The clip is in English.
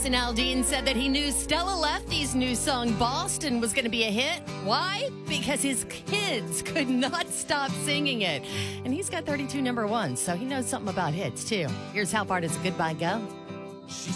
Jason Aldean said that he knew Stella Lefty's new song Boston was going to be a hit. Why? Because his kids could not stop singing it. And he's got 32 number ones, so he knows something about hits, too. Here's How Far Does a Goodbye Go?